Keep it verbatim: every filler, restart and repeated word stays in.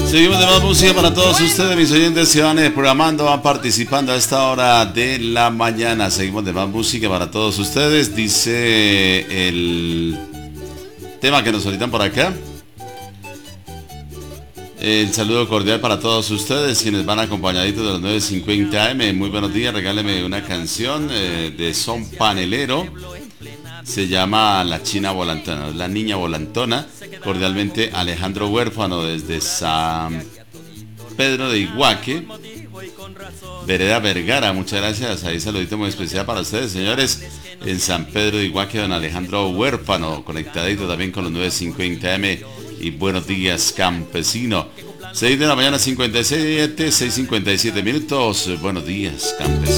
Seguimos de más música para todos ustedes, mis oyentes que van eh, programando, van participando a esta hora de la mañana. Seguimos de más música para todos ustedes. Dice el tema que nos solicitan por acá. El saludo cordial para todos ustedes quienes van acompañaditos de los nueve cincuenta A M. Muy buenos días, regáleme una canción eh, de son panelero. Se llama La China Volantona, La Niña Volantona. Cordialmente Alejandro Huérfano desde San Pedro de Iguaque, Vereda Vergara. Muchas gracias. Ahí saludito muy especial para ustedes, señores. En San Pedro de Iguaque, don Alejandro Huérfano, conectadito también con los nueve cincuenta A M. Y buenos días, campesino. seis de la mañana, cincuenta y siete, seis cincuenta y siete minutos. Buenos días, campesino.